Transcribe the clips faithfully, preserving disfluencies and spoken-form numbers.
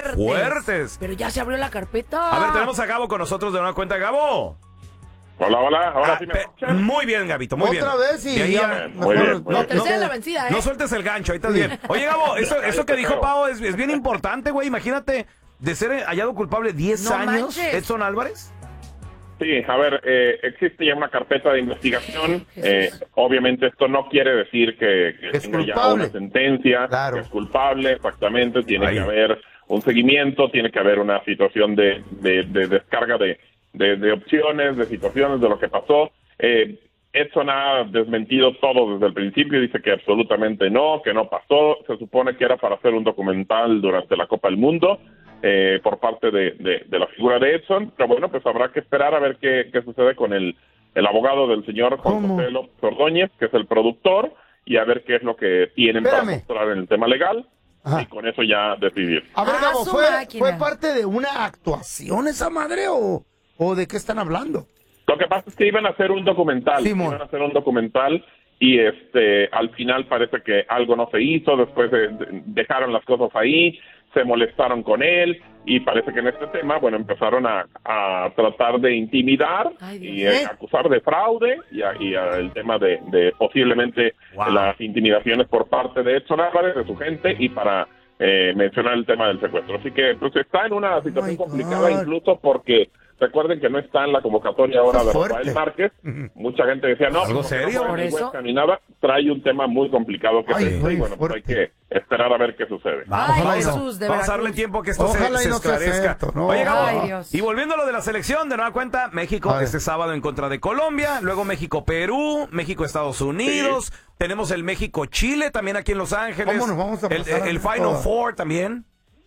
Fuertes. Fuertes. Pero ya se abrió la carpeta. A ver, tenemos a Gabo con nosotros de nueva cuenta. Gabo. Hola, hola, ahora Ah, sí me pe- escuchan. Muy bien, Gabito, muy bien. Otra vez y De ahí ya, a- Muy bien, muy La bien. tercera es la vencida, ¿eh? No sueltes el gancho, ahí estás bien. Oye, Gabo, eso, eso que dijo Pau es, es bien importante, güey. Imagínate de ser hallado culpable diez No años, manches. Edson Álvarez. Sí, a ver, eh, existe ya una carpeta de investigación. Eh, obviamente esto no quiere decir que, que Es tenga ya culpable. una sentencia, Claro. que es culpable, exactamente. Tiene Ahí. que haber un seguimiento, tiene que haber una situación de, de, de descarga de, de, de opciones, de situaciones, de lo que pasó. Eh, Edson ha desmentido todo desde el principio, dice que absolutamente no, que no pasó. Se supone que era para hacer un documental durante la Copa del Mundo. Eh, por parte de, de, de la figura de Edson, pero bueno, pues habrá que esperar a ver qué, qué sucede con el, el abogado del señor Juan ¿Cómo? José López Ordóñez, que es el productor, y a ver qué es lo que tienen Espérame. para mostrar en el tema legal, Ajá. y con eso ya decidir. A ver, Ah, Gabo, su ¿fue, máquina. ¿fue parte de una actuación esa madre o, o de qué están hablando? Lo que pasa es que iban a hacer un documental, Simón. iban a hacer un documental, y este al final parece que algo no se hizo, después de- de- dejaron las cosas ahí, se molestaron con él, y parece que en este tema, bueno, empezaron a, a tratar de intimidar Ay, Dios. y eh, ¿Eh? acusar de fraude, y, a- y a el tema de, de posiblemente Wow. las intimidaciones por parte de Edson Álvarez, de su gente, y para eh, mencionar el tema del secuestro. Así que pues está en una situación my complicada, God. incluso porque recuerden que no está en la convocatoria ahora Está de fuerte. Rafael Márquez. Mucha gente decía, no, ¿Algo pues, no serio? juega ¿Por ni eso? Huesca ni nada. Trae un tema muy complicado que Ay, es este, muy y bueno, pues hay fuerte. que esperar a ver qué sucede. Vamos, Ay, vamos, Jesús, de vamos a darle Veracruz. tiempo a que esto se, Ojalá y se no sea esclarezca. cierto, no. Oye, Gabo, Ay, Dios. y volviendo a lo de la selección, de nueva cuenta, México A ver. este sábado en contra de Colombia, luego México-Perú, México-Estados Unidos, tenemos el México-Chile también aquí en Los Ángeles. ¿Cómo nos vamos a el, pasar el a Final todas? Four también.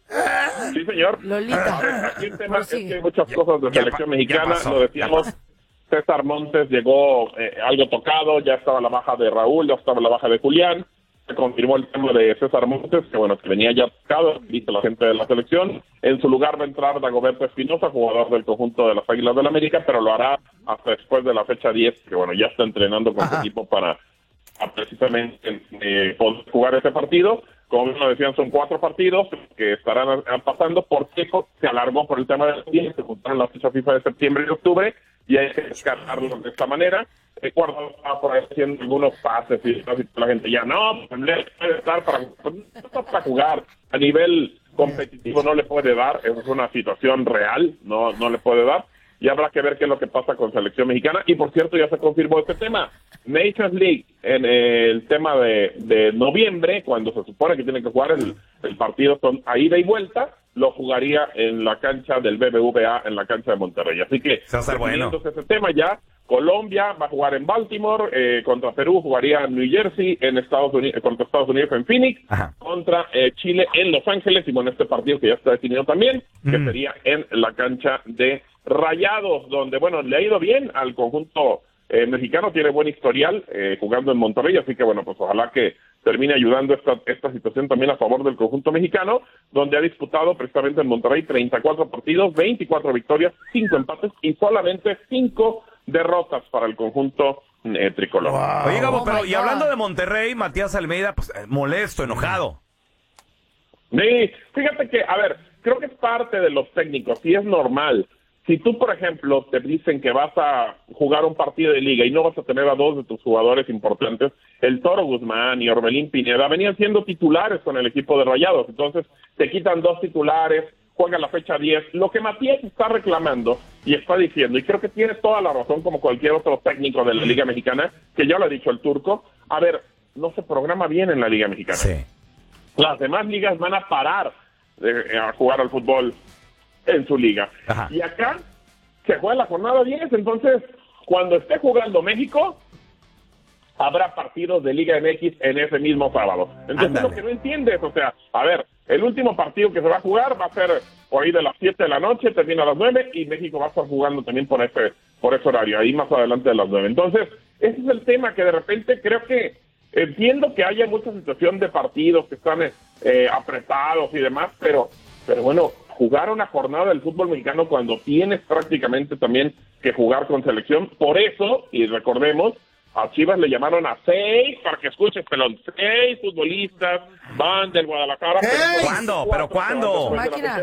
Sí, señor. Lolita. A ver, aquí el tema es Prosigue. que hay muchas cosas de Ya selección pa- mexicana, ya pasó, lo decíamos. ya César Montes llegó eh, algo tocado, ya estaba la baja de Raúl, ya estaba la baja de Julián. Se confirmó el tema de César Montes, que bueno, que venía ya tocado, dice la gente de la selección. En su lugar va a entrar Dagoberto Espinosa, jugador del conjunto de las Águilas del América, pero lo hará hasta después de la fecha diez, que bueno, ya está entrenando con su Ajá. equipo para a precisamente eh, poder jugar ese partido. Como bien lo decían, son cuatro partidos que estarán a- pasando. Por tiempo se alargó por el tema del día, se juntaron las fechas FIFA de septiembre y octubre, y hay que descartarlo de esta manera. Recuerdo estaba por ahí haciendo algunos pases y así, la gente ya, no, pues le puede estar para, pues, no está para jugar. A nivel competitivo no le puede dar, eso es una situación real, no, no le puede dar. Y habrá que ver qué es lo que pasa con selección mexicana. Y por cierto, ya se confirmó este tema. Nations League, en el tema de, de noviembre, cuando se supone que tienen que jugar el, el partido con a ida y vuelta, lo jugaría en la cancha del B B V A, en la cancha de Monterrey. Así que, Se va a estar bueno. definiéndose ese tema ya, Colombia va a jugar en Baltimore, eh, contra Perú jugaría en New Jersey, en Estados Unidos, contra Estados Unidos en Phoenix, Ajá. contra eh, Chile en Los Ángeles, y bueno, este partido que ya está definido también, que Mm. sería en la cancha de Rayados, donde, bueno, le ha ido bien al conjunto eh, mexicano, tiene buen historial eh, jugando en Monterrey, así que, bueno, pues ojalá que termine ayudando esta, esta situación también a favor del conjunto mexicano, donde ha disputado precisamente en Monterrey treinta y cuatro partidos, veinticuatro victorias, cinco empates y solamente cinco derrotas para el conjunto eh, tricolor. Wow. Oye, Gabo, Oh, pero my y hablando God. de Monterrey, Matías Almeida, pues eh, molesto, enojado. Sí, fíjate que, a ver, creo que es parte de los técnicos y es normal. Si tú, por ejemplo, te dicen que vas a jugar un partido de liga y no vas a tener a dos de tus jugadores importantes, el Toro Guzmán y Orbelín Pineda venían siendo titulares con el equipo de Rayados, entonces te quitan dos titulares, juega la fecha diez. Lo que Matías está reclamando y está diciendo, y creo que tiene toda la razón como cualquier otro técnico de la Liga Mexicana, que ya lo ha dicho el turco, a ver, no se programa bien en la Liga Mexicana. Sí. Las demás ligas van a parar de, a jugar al fútbol en su liga. Ajá. Y acá se juega la jornada diez, entonces cuando esté jugando México, habrá partidos de Liga M X en ese mismo sábado. Entonces Ándale. lo que no entiendes, o sea, a ver, el último partido que se va a jugar va a ser por ahí de las siete de la noche, termina a las nueve, y México va a estar jugando también por ese, por ese horario, ahí más adelante de las nueve. Entonces, ese es el tema que de repente creo que entiendo que haya mucha situación de partidos que están eh, apretados y demás, pero, pero bueno, jugar una jornada del fútbol mexicano cuando tienes prácticamente también que jugar con selección, por eso, y recordemos, a Chivas le llamaron a seis, para que escuches, pelón, seis futbolistas van del Guadalajara. ¿Qué? pero son ¿Cuándo? cuatro ¿Pero que van cuándo? después de la Máquina. fecha